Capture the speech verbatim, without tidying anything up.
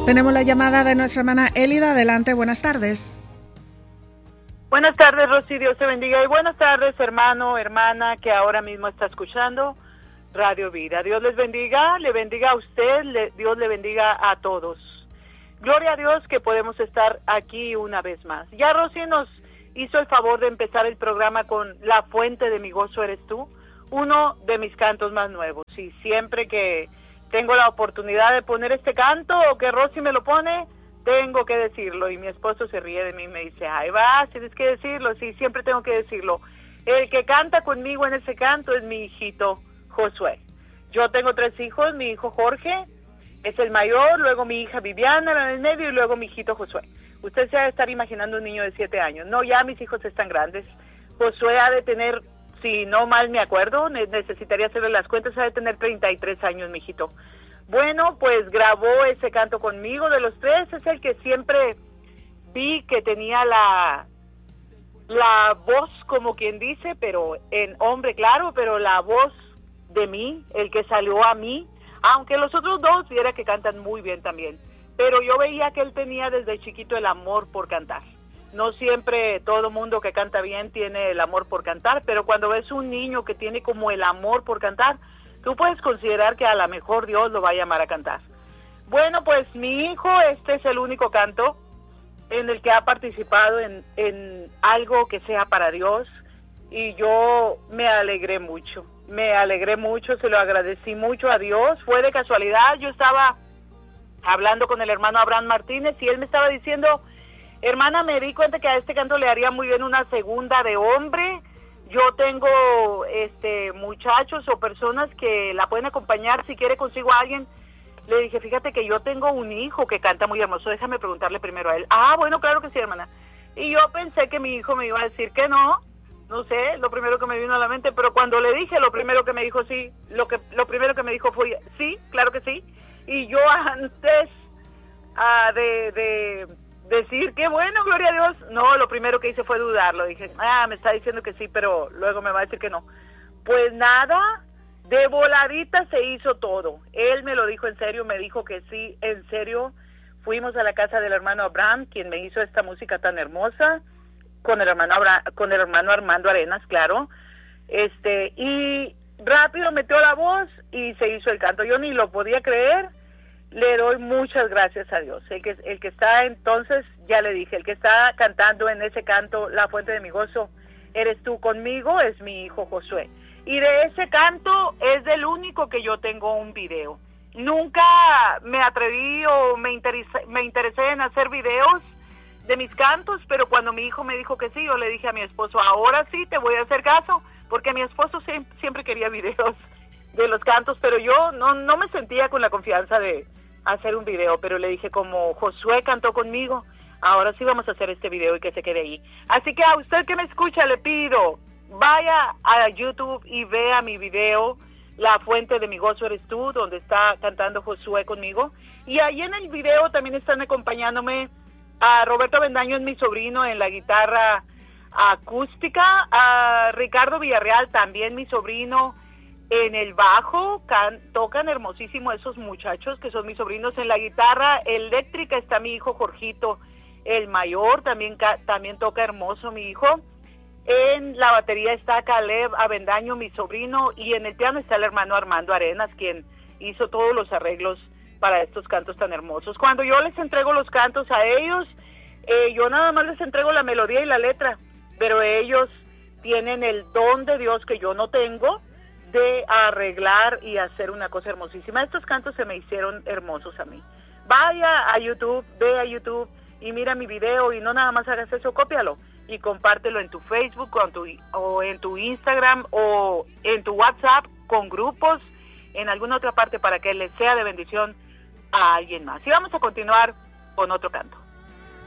Tenemos la llamada de nuestra hermana Elida. Adelante, buenas tardes. Buenas tardes, Rosy, Dios te bendiga. Y buenas tardes, hermano, hermana, que ahora mismo está escuchando Radio Vida. Dios les bendiga, le bendiga a usted, le, Dios le bendiga a todos. Gloria a Dios que podemos estar aquí una vez más. Ya Rosy nos hizo el favor de empezar el programa con La fuente de mi gozo eres tú, uno de mis cantos más nuevos. Y siempre que tengo la oportunidad de poner este canto o que Rosy me lo pone, tengo que decirlo. Y mi esposo se ríe de mí y me dice, ay, va, tienes que decirlo. Sí, siempre tengo que decirlo. El que canta conmigo en ese canto es mi hijito Josué. Yo tengo tres hijos, mi hijo Jorge es el mayor, luego mi hija Viviana en el medio y luego mi hijito Josué. Usted se ha de estar imaginando un niño de siete años. No, ya mis hijos están grandes. Josué ha de tener, si no mal me acuerdo, necesitaría hacerle las cuentas, ha de tener treinta y tres años, mi hijito. Bueno, pues grabó ese canto conmigo. De los tres es el que siempre vi que tenía la, la voz, como quien dice, pero en hombre, claro, pero la voz de mí, el que salió a mí, aunque los otros dos viera que cantan muy bien también. Pero yo veía que él tenía desde chiquito el amor por cantar. No siempre todo mundo que canta bien tiene el amor por cantar, pero cuando ves un niño que tiene como el amor por cantar, tú puedes considerar que a lo mejor Dios lo va a llamar a cantar. Bueno, pues mi hijo, este es el único canto en el que ha participado en, en algo que sea para Dios, y yo me alegré mucho, me alegré mucho, se lo agradecí mucho a Dios. Fue de casualidad, yo estaba hablando con el hermano Abraham Martínez y él me estaba diciendo, hermana, me di cuenta que a este canto le haría muy bien una segunda de hombre. Yo tengo este muchachos o personas que la pueden acompañar, si quiere consigo a alguien. Le dije, fíjate que yo tengo un hijo que canta muy hermoso, déjame preguntarle primero a él. Ah, bueno, claro que sí, hermana. Y yo pensé que mi hijo me iba a decir que no, no sé, lo primero que me vino a la mente, pero cuando le dije, lo primero que me dijo sí, lo que lo primero que me dijo fue sí, claro que sí. Y yo antes uh, de, de decir que bueno, gloria a Dios, no, lo primero que hice fue dudarlo. Dije, ah, me está diciendo que sí, pero luego me va a decir que no. Pues nada, de voladita se hizo todo. Él me lo dijo en serio, me dijo que sí, en serio. Fuimos a la casa del hermano Abraham, quien me hizo esta música tan hermosa, con el hermano Abraham, con el hermano Armando Arenas, claro. Este, y rápido metió la voz y se hizo el canto. Yo ni lo podía creer. Le doy muchas gracias a Dios. El que, el que está entonces, ya le dije, el que está cantando en ese canto, La fuente de mi gozo, eres tú conmigo, es mi hijo Josué. Y de ese canto es del único que yo tengo un video. Nunca me atreví o me interesé, me interesé en hacer videos de mis cantos, pero cuando mi hijo me dijo que sí, yo le dije a mi esposo, ahora sí te voy a hacer caso, porque mi esposo siempre, siempre quería videos de los cantos, pero yo no, no me sentía con la confianza de hacer un video, pero le dije, como Josué cantó conmigo, ahora sí vamos a hacer este video y que se quede ahí. Así que a usted que me escucha le pido, vaya a YouTube y vea mi video, La fuente de mi gozo eres tú, donde está cantando Josué conmigo, y ahí en el video también están acompañándome a Roberto Bendaño, es mi sobrino, en la guitarra acústica, a Ricardo Villarreal, también mi sobrino, en el bajo. Can, tocan hermosísimo esos muchachos que son mis sobrinos. En la guitarra eléctrica está mi hijo Jorgito, el mayor, también, también toca hermoso mi hijo. En la batería está Caleb Avendaño, mi sobrino, y en el piano está el hermano Armando Arenas, quien hizo todos los arreglos para estos cantos tan hermosos. Cuando yo les entrego los cantos a ellos, eh, yo nada más les entrego la melodía y la letra, pero ellos tienen el don de Dios que yo no tengo, de arreglar y hacer una cosa hermosísima. Estos cantos se me hicieron hermosos a mí. Vaya a YouTube, ve a YouTube y mira mi video, y no nada más hagas eso, cópialo y compártelo en tu Facebook o en tu, o en tu Instagram o en tu WhatsApp con grupos, en alguna otra parte, para que les sea de bendición a alguien más. Y vamos a continuar con otro canto.